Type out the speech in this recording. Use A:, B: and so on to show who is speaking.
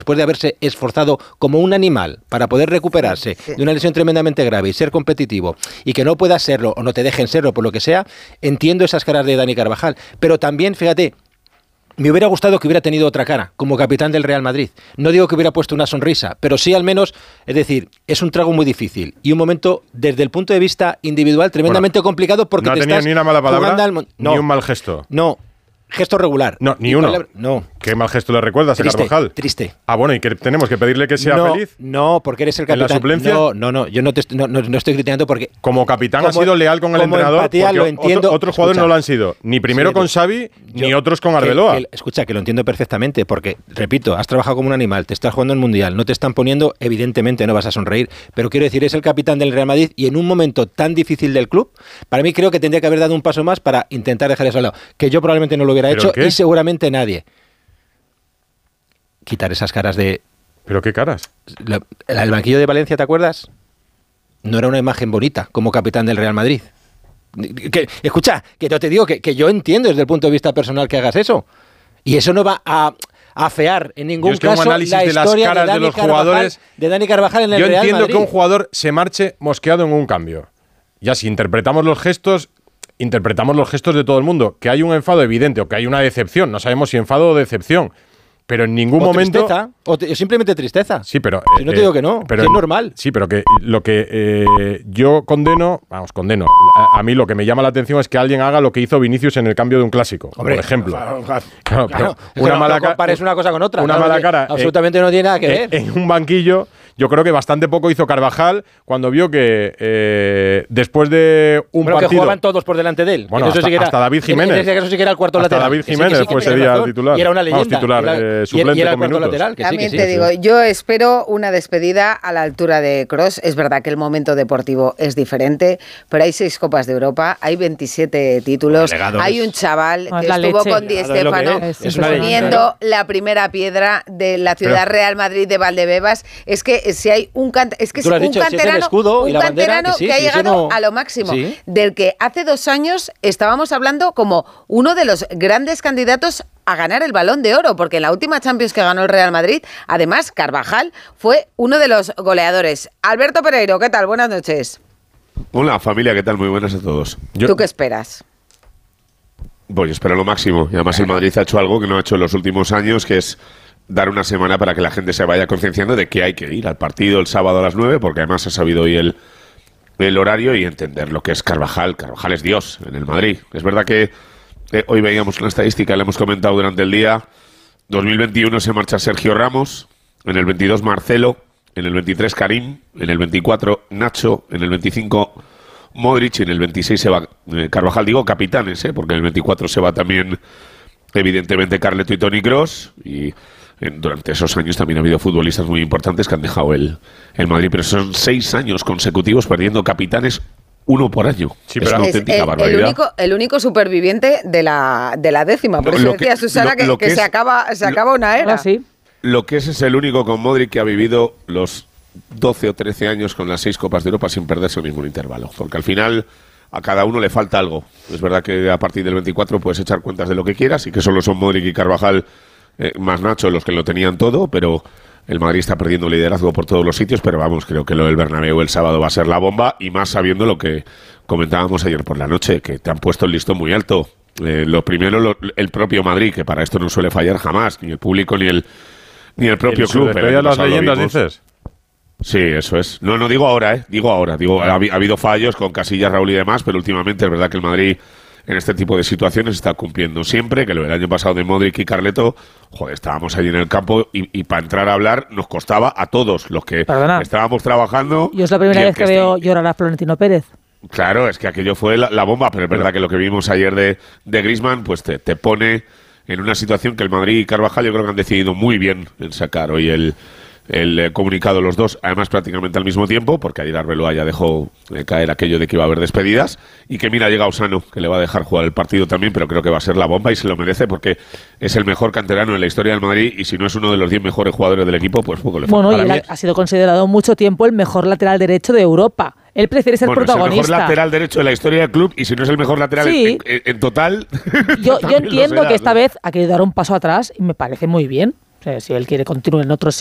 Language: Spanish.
A: después de haberse esforzado como un animal para poder recuperarse de una lesión tremendamente grave y ser competitivo, y que no puedas serlo o no te dejen serlo por lo que sea, entiendo esas caras de Dani Carvajal. Pero también, fíjate, me hubiera gustado que hubiera tenido otra cara como capitán del Real Madrid. No digo que hubiera puesto una sonrisa, pero sí al menos, es decir, es un trago muy difícil y un momento desde el punto de vista individual tremendamente complicado, porque
B: no
A: te
B: tenía
A: estás
B: ni una mala palabra,
A: no,
B: ni un mal gesto.
A: No. Gesto regular.
B: No, ni uno.
A: No.
B: ¿Qué mal gesto le recuerdas a Carvajal?
A: Triste.
B: Ah, bueno, ¿y que tenemos que pedirle que sea feliz?
A: No, porque eres el capitán.
B: ¿En la suplencia?
A: No, yo no estoy criticando porque...
B: Como capitán ha sido leal con el entrenador,
A: empatía, lo entiendo.
B: Otros jugadores no lo han sido. Ni primero con Xavi, ni otros con Arbeloa.
A: Escucha, que lo entiendo perfectamente, porque, repito, has trabajado como un animal, te estás jugando el Mundial, no te están poniendo, evidentemente no vas a sonreír, pero quiero decir, es el capitán del Real Madrid y en un momento tan difícil del club, para mí creo que tendría que haber dado un paso más para intentar dejar eso al lado, que yo probablemente no lo hubiera hecho y seguramente nadie. Quitar esas caras de...
B: ¿Pero qué caras?
A: El banquillo de Valencia, ¿te acuerdas? No era una imagen bonita como capitán del Real Madrid. Escucha, que yo te digo que yo entiendo desde el punto de vista personal que hagas eso. Y eso no va a afear en ningún caso
B: la historia
A: de las caras de los jugadores
B: de
A: Dani Carvajal en el Real Madrid.
B: Yo entiendo que un jugador se marche mosqueado en un cambio. Ya si interpretamos los gestos de todo el mundo. Que hay un enfado evidente o que hay una decepción. No sabemos si enfado o decepción. Pero en ningún momento...
A: Tristeza, o simplemente tristeza.
B: Sí, pero...
A: Si no te digo que no, pero, es normal.
B: Sí, pero que lo que yo condeno... A mí lo que me llama la atención es que alguien haga lo que hizo Vinicius en el cambio de un clásico, por ejemplo.
A: Claro, no compares una cosa con otra.
B: Una mala cara.
A: Absolutamente no tiene nada que ver.
B: En un banquillo... Yo creo que bastante poco hizo Carvajal cuando vio que después de un partido...
A: que jugaban todos por delante de él.
B: Bueno, hasta David Jiménez.
A: En ese caso sí que era el cuarto lateral.
B: David Jiménez fue ese día titular.
A: Y era una leyenda.
B: Suplente
A: y era el
B: con
A: cuarto
B: minutos.
A: lateral.
C: También te digo, yo espero una despedida a la altura de Kroos. Es verdad que el momento deportivo es diferente, pero hay 6 Copas de Europa, hay 27 títulos, hay un chaval que estuvo con Di Stéfano poniendo la primera piedra de la ciudad Real Madrid de Valdebebas. Es que si hay un canterano que ha llegado a lo máximo, del que hace 2 años estábamos hablando como uno de los grandes candidatos a ganar el Balón de Oro, porque en la última Champions que ganó el Real Madrid, además, Carvajal fue uno de los goleadores. Alberto Pereiro, ¿qué tal? Buenas noches.
D: Hola, familia, ¿qué tal? Muy buenas a todos.
C: ¿Tú qué esperas?
D: Pues yo espero lo máximo. Y además el Madrid ha hecho algo que no ha hecho en los últimos años, que es dar una semana para que la gente se vaya concienciando de que hay que ir al partido el sábado a las 9, porque además ha sabido hoy el horario y entender lo que es Carvajal. Carvajal es Dios en el Madrid. Es verdad que hoy veíamos una estadística, la hemos comentado durante el día. 2021 se marcha Sergio Ramos, en el 22 Marcelo, en el 23 Karim, en el 24 Nacho, en el 25 Modric y en el 26 se va Carvajal, digo capitanes, porque en el 24 se va también evidentemente Carleto y Toni Kroos, y durante esos años también ha habido futbolistas muy importantes que han dejado el Madrid, pero son 6 años consecutivos perdiendo capitanes, uno por año. Sí, es una auténtica barbaridad.
C: El único superviviente de la décima. Por eso decía Susana que se acaba una era.
D: Sí. Lo que es el único con Modric que ha vivido los 12 o 13 años con las 6 Copas de Europa sin perderse ningún intervalo. Porque al final a cada uno le falta algo. Es verdad que a partir del 24 puedes echar cuentas de lo que quieras y que solo son Modric y Carvajal más Nacho los que lo tenían todo, pero el Madrid está perdiendo liderazgo por todos los sitios, pero vamos, creo que lo del Bernabéu el sábado va a ser la bomba, y más sabiendo lo que comentábamos ayer por la noche, que te han puesto el listón muy alto. Lo primero, el propio Madrid, que para esto no suele fallar jamás, ni el público ni el propio club.
B: Pero las leyendas, dices.
D: Sí, eso es. No digo ahora, ha habido fallos con Casillas, Raúl y demás, pero últimamente es verdad que el Madrid en este tipo de situaciones está cumpliendo siempre, que lo del año pasado de Modric y Carleto, estábamos allí en el campo y para entrar a hablar nos costaba a todos los que estábamos trabajando.
E: Yo es la primera vez que veo llorar a Florentino Pérez.
D: Claro, es que aquello fue la bomba, pero es verdad que lo que vimos ayer de Griezmann pues te pone en una situación que el Madrid y Carvajal yo creo que han decidido muy bien en sacar hoy el comunicado los dos, además prácticamente al mismo tiempo, porque ayer Arbeloa ya dejó caer aquello de que iba a haber despedidas, y que mira, llega Osano, que le va a dejar jugar el partido también, pero creo que va a ser la bomba y se lo merece porque es el mejor canterano en la historia del Madrid, y si no es uno de los 10 mejores jugadores del equipo, pues poco le falta.
E: Bueno, y él ha sido considerado mucho tiempo el mejor lateral derecho de Europa. Él prefiere ser protagonista.
D: Es el mejor lateral derecho de la historia del club, y si no es el mejor lateral en total...
E: Yo entiendo que esta vez ha querido dar un paso atrás y me parece muy bien. Si él quiere continuar en otro